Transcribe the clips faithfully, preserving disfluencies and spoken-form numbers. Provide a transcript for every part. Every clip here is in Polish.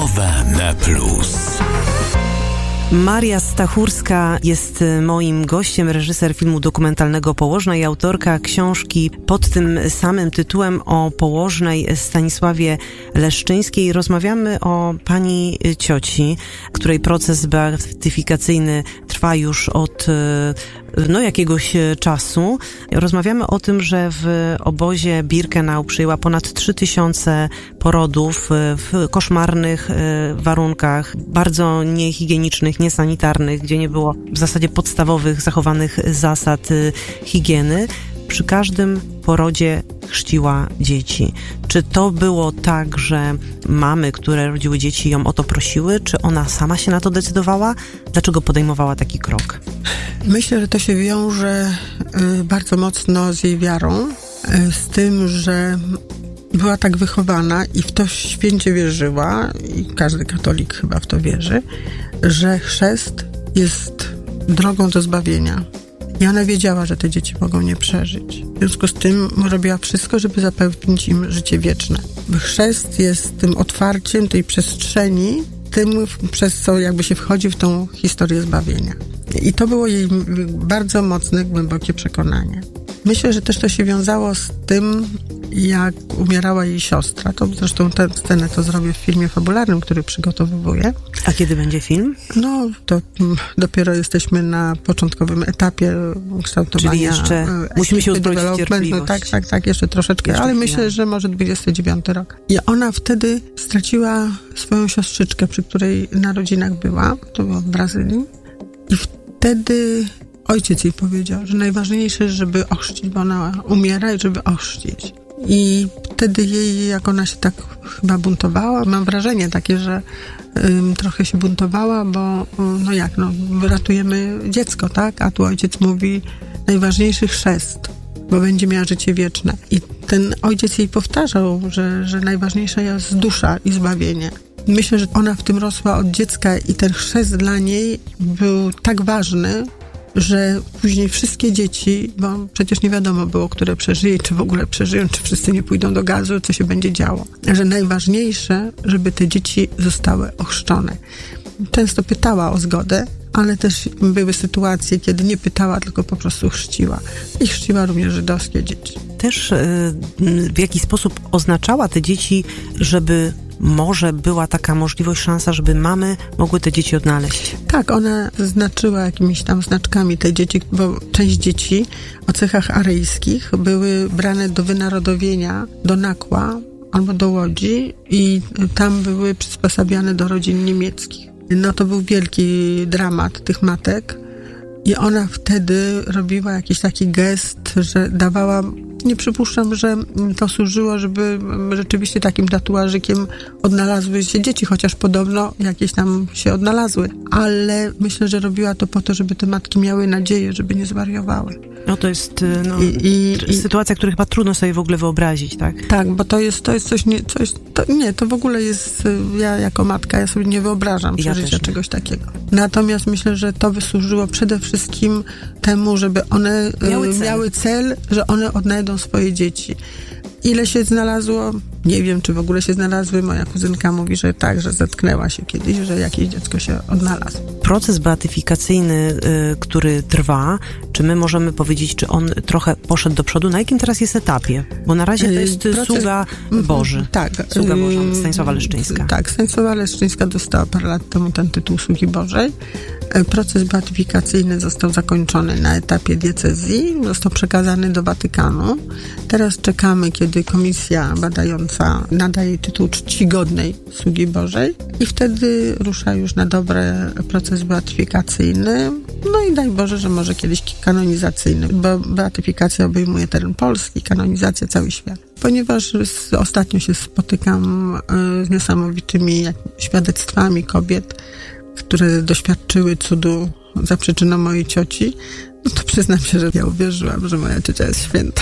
Nowe Ne Plus. Maria Stachurska jest moim gościem, reżyser filmu dokumentalnego Położna i autorka książki pod tym samym tytułem o położnej Stanisławie Leszczyńskiej. Rozmawiamy o pani cioci, której proces beatyfikacyjny trwa już od no jakiegoś czasu. Rozmawiamy o tym, że w obozie Birkenau przyjęła ponad trzy tysiące porodów w koszmarnych warunkach, bardzo niehigienicznych, niesanitarnych, gdzie nie było w zasadzie podstawowych, zachowanych zasad higieny. Przy każdym porodzie chrzciła dzieci. Czy to było tak, że mamy, które rodziły dzieci, ją o to prosiły? Czy ona sama się na to decydowała? Dlaczego podejmowała taki krok? Myślę, że to się wiąże y, bardzo mocno z jej wiarą, y, z tym, że była tak wychowana i w to święcie wierzyła, i każdy katolik chyba w to wierzy, że chrzest jest drogą do zbawienia. I ona wiedziała, że te dzieci mogą nie przeżyć. W związku z tym robiła wszystko, żeby zapewnić im życie wieczne. Chrzest jest tym otwarciem tej przestrzeni, tym, przez co jakby się wchodzi w tą historię zbawienia. I to było jej bardzo mocne, głębokie przekonanie. Myślę, że też to się wiązało z tym, jak umierała jej siostra. To zresztą tę scenę to zrobię w filmie fabularnym, który przygotowuję. A kiedy będzie film? No, to dopiero jesteśmy na początkowym etapie kształtowania. Czyli jeszcze musimy się uzbroić w cierpliwość. No, tak, tak, tak, jeszcze troszeczkę, jeszcze ale chwilę. Myślę, że może dwudziesty dziewiąty rok. I ona wtedy straciła swoją siostrzyczkę, przy której na rodzinach była. To było w Brazylii. I wtedy ojciec jej powiedział, że najważniejsze jest, żeby ochrzcić, bo ona umiera i żeby ochrzcić. I wtedy jej, jak ona się tak chyba buntowała, mam wrażenie takie, że ym, trochę się buntowała, bo no jak, no ratujemy dziecko, tak? A tu ojciec mówi, najważniejszy chrzest, bo będzie miała życie wieczne. I ten ojciec jej powtarzał, że, że najważniejsza jest dusza i zbawienie. Myślę, że ona w tym rosła od dziecka i ten chrzest dla niej był tak ważny, że później wszystkie dzieci, bo przecież nie wiadomo było, które przeżyje, czy w ogóle przeżyją, czy wszyscy nie pójdą do gazu, co się będzie działo. Że najważniejsze, żeby te dzieci zostały ochrzczone. Często pytała o zgodę, ale też były sytuacje, kiedy nie pytała, tylko po prostu chrzciła. I chrzciła również żydowskie dzieci. Też yy, w jaki sposób oznaczała te dzieci, żeby może była taka możliwość, szansa, żeby mamy mogły te dzieci odnaleźć? Tak, ona zaznaczyła jakimiś tam znaczkami te dzieci, bo część dzieci o cechach aryjskich były brane do wynarodowienia, do Nakła albo do Łodzi i tam były przysposabiane do rodzin niemieckich. No to był wielki dramat tych matek i ona wtedy robiła jakiś taki gest, że dawała. Nie przypuszczam, że to służyło, żeby rzeczywiście takim tatuażykiem odnalazły się dzieci, chociaż podobno jakieś tam się odnalazły. Ale myślę, że robiła to po to, żeby te matki miały nadzieję, żeby nie zwariowały. No to jest no, I, i, sytuacja, którą chyba trudno sobie w ogóle wyobrazić, tak? Tak, bo to jest, to jest coś, nie, coś to, nie, to w ogóle jest, ja jako matka, ja sobie nie wyobrażam przeżycia ja czegoś takiego. Natomiast myślę, że to wysłużyło przede wszystkim temu, żeby one miały cel, miały cel że one odnajdą swoje dzieci. Ile się znalazło? Nie wiem, czy w ogóle się znalazły. Moja kuzynka mówi, że tak, że zetknęła się kiedyś, że jakieś dziecko się odnalazło. Proces beatyfikacyjny, y, który trwa, czy my możemy powiedzieć, czy on trochę poszedł do przodu? Na jakim teraz jest etapie? Bo na razie to jest Proces... sługa Boży. Tak. Sługa Boża, Stanisława Leszczyńska. Tak, Stanisława Leszczyńska dostała parę lat temu ten tytuł sługi Bożej. Proces beatyfikacyjny został zakończony na etapie diecezji, został przekazany do Watykanu. Teraz czekamy, kiedy komisja badająca nadaje tytuł czcigodnej sługi Bożej i wtedy rusza już na dobre proces beatyfikacyjny. No i daj Boże, że może kiedyś kanonizacyjny, bo beatyfikacja obejmuje teren Polski, kanonizacja cały świat. Ponieważ z, ostatnio się spotykam y, z niesamowitymi świadectwami kobiet, które doświadczyły cudu za przyczyną mojej cioci, no to przyznam się, że ja uwierzyłam, że moja ciocia jest świętą.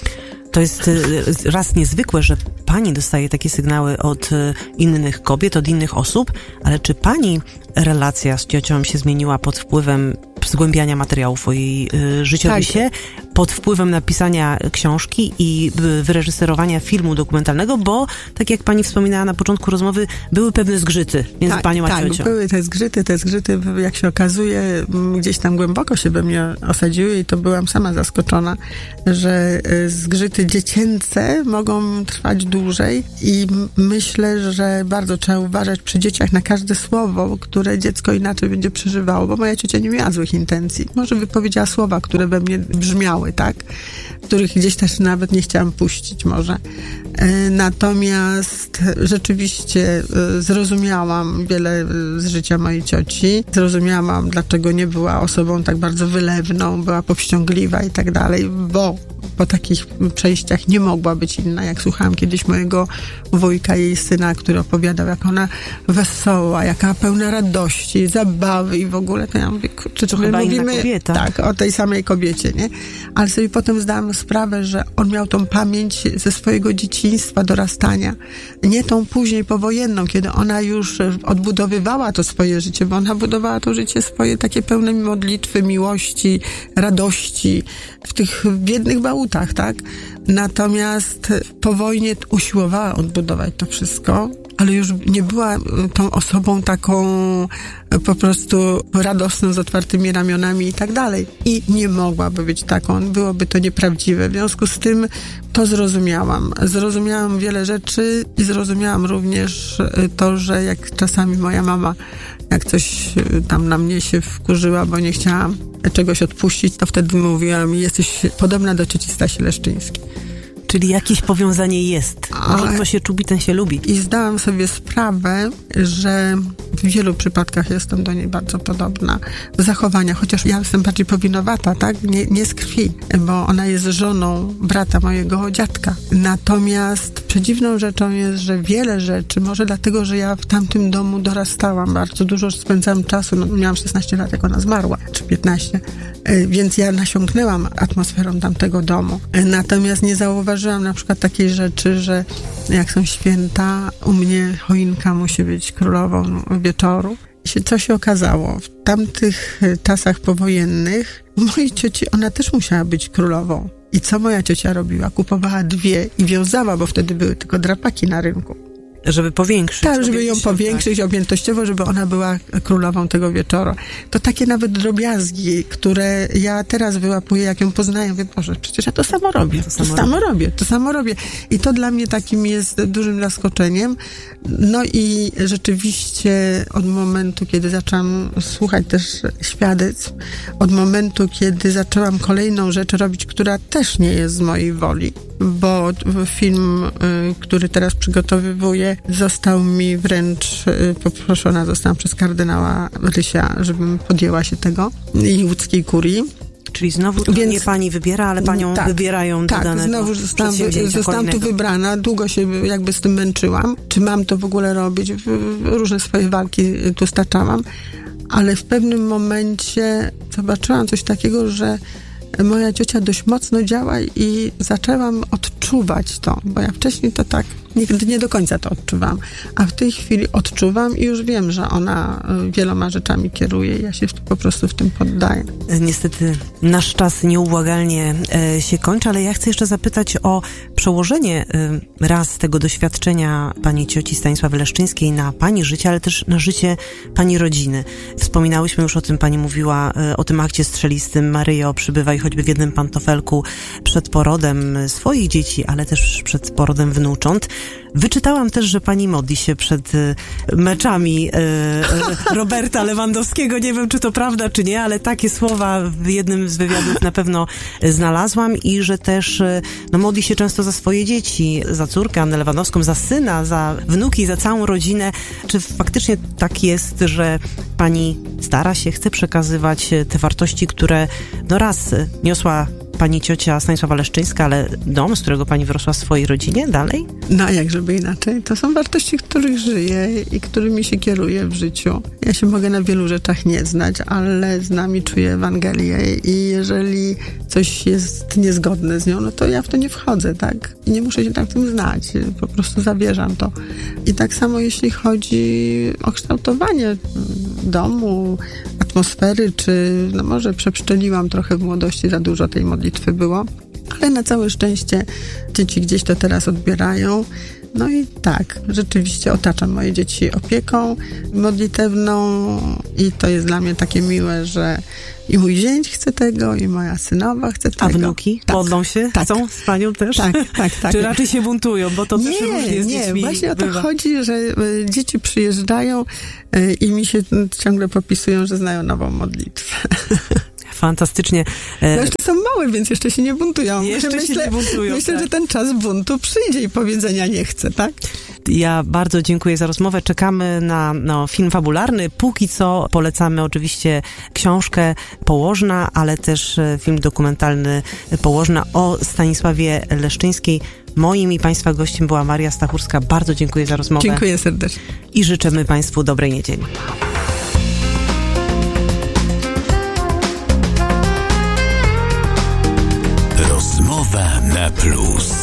To jest raz niezwykłe, że pani dostaje takie sygnały od innych kobiet, od innych osób, ale czy pani relacja z ciocią się zmieniła pod wpływem zgłębiania materiałów o jej y, życiorysie, tak. pod wpływem napisania książki i wyreżyserowania filmu dokumentalnego, bo tak jak pani wspominała na początku rozmowy, były pewne zgrzyty między tak, panią a tak, ciocią. Tak, były te zgrzyty, te zgrzyty, jak się okazuje, gdzieś tam głęboko się we mnie osadziły i to byłam sama zaskoczona, że zgrzyty dziecięce mogą trwać dłużej i myślę, że bardzo trzeba uważać przy dzieciach na każde słowo, które dziecko inaczej będzie przeżywało, bo moja ciocia nie miała złych intencji. Może wypowiedziała słowa, które we mnie brzmiały, tak? Których gdzieś też nawet nie chciałam puścić może. Natomiast rzeczywiście zrozumiałam wiele z życia mojej cioci. Zrozumiałam, dlaczego nie była osobą tak bardzo wylewną, była powściągliwa i tak dalej, bo po takich przejściach nie mogła być inna. Jak słuchałam kiedyś mojego wujka, jej syna, który opowiadał, jak ona wesoła, jaka pełna radości, zabawy i w ogóle, to ja mówię, kurczę, czy my mówimy kobieta. Tak, o tej samej kobiecie, nie? Ale sobie potem zdałam sprawę, że on miał tą pamięć ze swojego dzieciństwa, dorastania. Nie tą później powojenną, kiedy ona już odbudowywała to swoje życie, bo ona budowała to życie swoje takie pełne modlitwy, miłości, radości w tych biednych bałutach, tak? Natomiast po wojnie usiłowała odbudować to wszystko, ale już nie była tą osobą taką po prostu radosną, z otwartymi ramionami i tak dalej. I nie mogłaby być taką, byłoby to nieprawdziwe. W związku z tym to zrozumiałam. Zrozumiałam wiele rzeczy i zrozumiałam również to, że jak czasami moja mama, jak coś tam na mnie się wkurzyła, bo nie chciałam czegoś odpuścić, to wtedy mówiła mi, jesteś podobna do cioci Stasi Leszczyńskiej. Czyli jakieś powiązanie jest. Może kto się czubi, ten się lubi. I zdałam sobie sprawę, że w wielu przypadkach jestem do niej bardzo podobna. W zachowaniach, chociaż ja jestem bardziej powinowata, tak? Nie, nie z krwi, bo ona jest żoną brata mojego dziadka. Natomiast przedziwną rzeczą jest, że wiele rzeczy, może dlatego, że ja w tamtym domu dorastałam, bardzo dużo spędzałam czasu, no, miałam szesnaście lat, jak ona zmarła, czy piętnaście, więc ja nasiąknęłam atmosferą tamtego domu. Natomiast nie zauważyłam na przykład takiej rzeczy, że jak są święta, u mnie choinka musi być królową wieczoru. I co się okazało? W tamtych czasach powojennych u mojej cioci ona też musiała być królową. I co moja ciocia robiła? Kupowała dwie i wiązała, bo wtedy były tylko drapaki na rynku. Żeby powiększyć. Tak, żeby ją powiększyć tak. objętościowo, żeby ona była królową tego wieczoru. To takie nawet drobiazgi, które ja teraz wyłapuję, jak ją poznaję, mówię, Boże, przecież ja to samo robię. To, to samo, samo robię. robię, to samo robię. I to dla mnie takim jest dużym zaskoczeniem. No i rzeczywiście od momentu, kiedy zaczęłam słuchać też świadectw, od momentu, kiedy zaczęłam kolejną rzecz robić, która też nie jest z mojej woli, bo film, który teraz przygotowywuję, został mi wręcz poproszona, zostałam przez kardynała Rysia, żebym podjęła się tego i łódzkiej kurii. Czyli znowu to Więc, nie pani wybiera, ale panią tak, wybierają do tak, danego znowu zostałam, zostałam tu wybrana, długo się jakby z tym męczyłam. Czy mam to w ogóle robić? Różne swoje walki tu staczałam, ale w pewnym momencie zobaczyłam coś takiego, że moja ciocia dość mocno działa i zaczęłam odczuwać to, bo ja wcześniej to tak nigdy nie do końca to odczuwam, a w tej chwili odczuwam i już wiem, że ona wieloma rzeczami kieruje i ja się po prostu w tym poddaję. Niestety nasz czas nieubłagalnie e, się kończy, ale ja chcę jeszcze zapytać o przełożenie e, raz tego doświadczenia pani cioci Stanisławy Leszczyńskiej na pani życie, ale też na życie pani rodziny. Wspominałyśmy już o tym, pani mówiła e, o tym akcie strzelistym Maryjo, przybywaj choćby w jednym pantofelku przed porodem swoich dzieci, ale też przed porodem wnucząt. Wyczytałam też, że pani modli się przed y, meczami y, y, Roberta Lewandowskiego. Nie wiem, czy to prawda, czy nie, ale takie słowa w jednym z wywiadów na pewno znalazłam i że też y, no, modli się często za swoje dzieci, za córkę Annę Lewandowską, za syna, za wnuki, za całą rodzinę. Czy faktycznie tak jest, że pani stara się, chce przekazywać te wartości, które no raz niosła pani ciocia Stanisława Leszczyńska, ale dom, z którego pani wyrosła w swojej rodzinie, dalej? No a jak żeby inaczej? To są wartości, których żyję i którymi się kieruję w życiu. Ja się mogę na wielu rzeczach nie znać, ale znam i czuję Ewangelię i jeżeli coś jest niezgodne z nią, no to ja w to nie wchodzę, tak? I nie muszę się tam w tym znać. Po prostu zawierzam to. I tak samo jeśli chodzi o kształtowanie domu, atmosfery, czy no może przepszczeliłam trochę w młodości, za dużo tej modlitwy było. Ale na całe szczęście dzieci gdzieś to teraz odbierają. No i tak, rzeczywiście otaczam moje dzieci opieką modlitewną i to jest dla mnie takie miłe, że i mój zięć chce tego, i moja synowa chce tego. A wnuki tak, modlą się? Tak. Chcą z panią też? Tak, tak, tak. Czy raczej się buntują, bo to nie, też różnie z nie, dziećmi właśnie o to bywa. chodzi, że y, dzieci przyjeżdżają y, i mi się y, ciągle popisują, że znają nową modlitwę. Fantastycznie. No jeszcze są małe, więc jeszcze się nie buntują. Jeszcze myślę, się nie buntują. Myślę, tak. że ten czas buntu przyjdzie i powiedzenia nie chcę, tak? Ja bardzo dziękuję za rozmowę. Czekamy na no, film fabularny. Póki co polecamy oczywiście książkę Położna, ale też film dokumentalny Położna o Stanisławie Leszczyńskiej. Moim i Państwa gościem była Maria Stachurska. Bardzo dziękuję za rozmowę. Dziękuję serdecznie. I życzymy Państwu dobrej niedzieli. Rozmowa na plus.